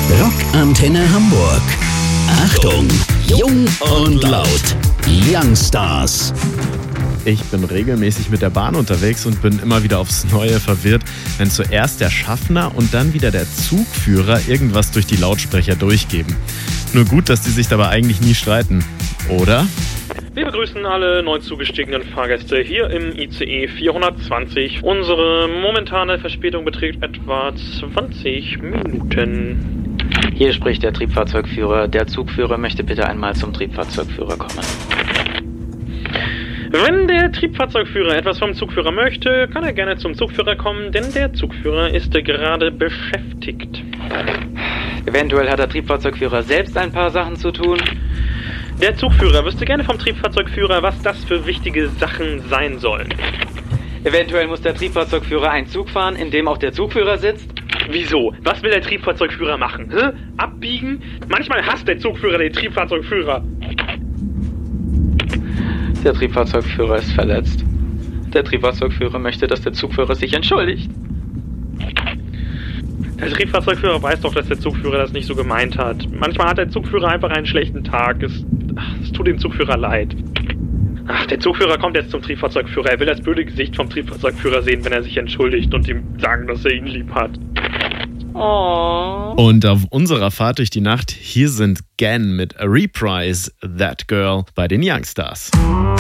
Rockantenne Hamburg. Achtung, jung und laut. Youngstars. Ich bin regelmäßig mit der Bahn unterwegs und bin immer wieder aufs Neue verwirrt, wenn zuerst der Schaffner und dann wieder der Zugführer irgendwas durch die Lautsprecher durchgeben. Nur gut, dass die sich dabei eigentlich nie streiten, oder? Wir begrüßen alle neu zugestiegenen Fahrgäste hier im ICE 420. Unsere momentane Verspätung beträgt etwa 20 Minuten. Hier spricht der Triebfahrzeugführer. Der Zugführer möchte bitte einmal zum Triebfahrzeugführer kommen. Wenn der Triebfahrzeugführer etwas vom Zugführer möchte, kann er gerne zum Zugführer kommen, denn der Zugführer ist gerade beschäftigt. Eventuell hat der Triebfahrzeugführer selbst ein paar Sachen zu tun. Der Zugführer wüsste gerne vom Triebfahrzeugführer, was das für wichtige Sachen sein sollen. Eventuell muss der Triebfahrzeugführer einen Zug fahren, in dem auch der Zugführer sitzt. Wieso? Was will der Triebfahrzeugführer machen? Hä? Abbiegen? Manchmal hasst der Zugführer den Triebfahrzeugführer. Der Triebfahrzeugführer ist verletzt. Der Triebfahrzeugführer möchte, dass der Zugführer sich entschuldigt. Der Triebfahrzeugführer weiß doch, dass der Zugführer das nicht so gemeint hat. Manchmal hat der Zugführer einfach einen schlechten Tag. Es tut dem Zugführer leid. Der Zugführer kommt jetzt zum Triebfahrzeugführer. Er will das blöde Gesicht vom Triebfahrzeugführer sehen, wenn er sich entschuldigt und ihm sagen, dass er ihn lieb hat. Oh. Und auf unserer Fahrt durch die Nacht, hier sind Gen mit A Reprise, That Girl bei den Youngstars.